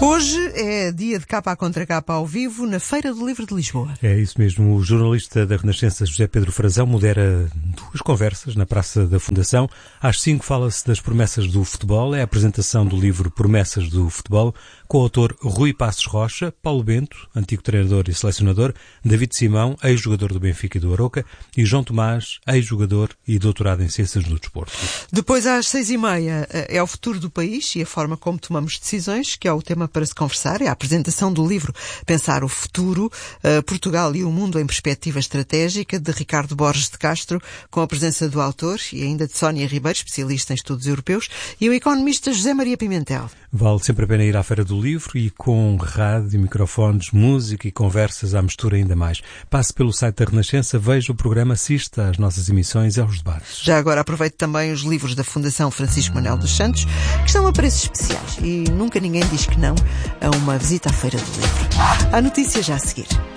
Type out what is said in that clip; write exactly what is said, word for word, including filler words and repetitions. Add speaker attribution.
Speaker 1: Hoje é dia de capa a contra capa ao vivo na Feira do Livro de Lisboa.
Speaker 2: É isso mesmo. O jornalista da Renascença José Pedro Frazão modera duas conversas na Praça da Fundação. Às cinco fala-se das promessas do futebol. É a apresentação do livro Promessas do Futebol, com o autor Rui Passos Rocha, Paulo Bento, antigo treinador e selecionador, David Simão, ex-jogador do Benfica e do Aroca, e João Tomás, ex-jogador e doutorado em Ciências do Desporto.
Speaker 1: Depois, às seis e meia, é o futuro do país e a forma como tomamos decisões, que é o tema para se conversar. É a apresentação do livro Pensar o Futuro, Portugal e o Mundo em Perspectiva Estratégica, de Ricardo Borges de Castro, com a presença do autor e ainda de Sónia Ribeiro, especialista em estudos europeus, e o economista José Maria Pimentel.
Speaker 2: Vale sempre a pena ir à Feira do Livro e com rádio, microfones, música e conversas à mistura ainda mais. Passe pelo site da Renascença, veja o programa, assista às nossas emissões e aos debates.
Speaker 1: Já agora aproveite também os livros da Fundação Francisco Manuel dos Santos, que estão a preços especiais e nunca ninguém diz que não a uma visita à Feira do Livro. A notícia já a seguir.